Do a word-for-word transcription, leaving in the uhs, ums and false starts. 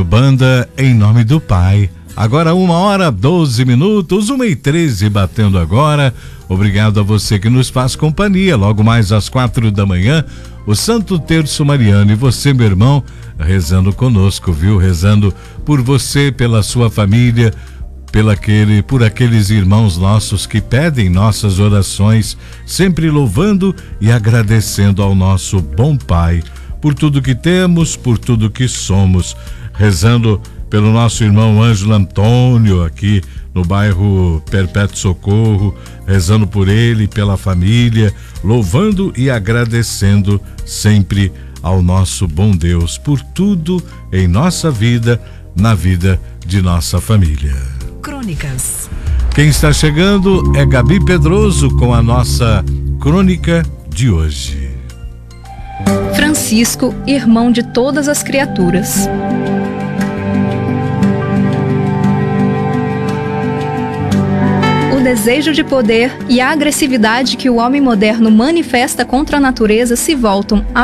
banda Em Nome do Pai. Agora uma hora, doze minutos, uma e treze batendo agora. Obrigado a você que nos faz companhia. Logo mais às quatro da manhã, o Santo Terço Mariano. E você, meu irmão, rezando conosco, viu? Rezando por você, pela sua família, pela aquele, por aqueles irmãos nossos que pedem nossas orações, sempre louvando e agradecendo ao nosso bom Pai por tudo que temos, por tudo que somos. Rezando pelo nosso irmão Ângelo Antônio, aqui no bairro Perpétuo Socorro, rezando por ele, pela família, louvando e agradecendo sempre ao nosso bom Deus por tudo em nossa vida, na vida de nossa família. Crônicas. Quem está chegando é Gabi Pedroso com a nossa crônica de hoje. Francisco, irmão de todas as criaturas. O desejo de poder e a agressividade que o homem moderno manifesta contra a natureza se voltam